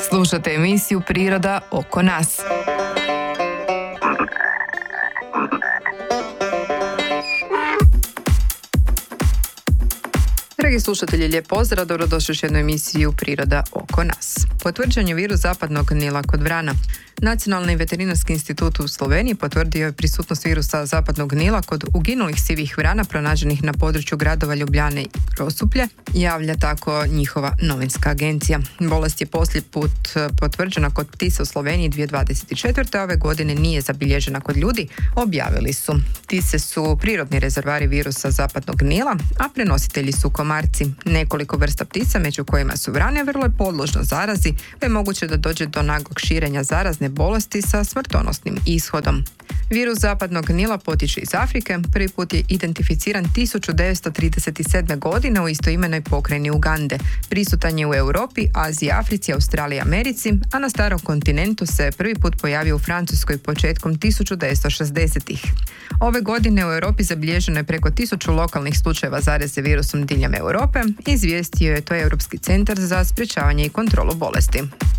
Slušate emisiju Priroda oko nas. Dragi slušatelji, lijep pozdrav, dobrodošli u jednu emisiju Priroda oko nas. Potvrđen je virus zapadnog Nila kod vrana. Nacionalni veterinarski institut u Sloveniji potvrdio je prisutnost virusa zapadnog Nila kod uginulih sivih vrana pronađenih na području gradova Ljubljane i Grosuplje, javlja tako njihova novinska agencija. Bolest je posljednji put potvrđena kod ptica u Sloveniji 2024. a ove godine nije zabilježena kod ljudi, objavili su. Ptice su prirodni rezervari virusa zapadnog Nila, a prenositelji su komarci. Nekoliko vrsta ptica, među kojima su vrane, vrlo je podložno zarazi, pa je moguće da dođe do naglog širenja zarazne bolesti sa smrtonosnim ishodom. Virus zapadnog Nila potiče iz Afrike, prvi put je identificiran 1937. godine u istoimenoj pokrajini Ugande. Prisutan je u Europi, Aziji, Africi, Australiji i Americi, a na starom kontinentu se prvi put pojavio u Francuskoj početkom 1960-ih. Ove godine u Europi zabilježeno je preko 1000 lokalnih slučajeva zaraze virusom diljem Europe, izvijestio je to Europski centar za sprječavanje i kontrolu bolesti.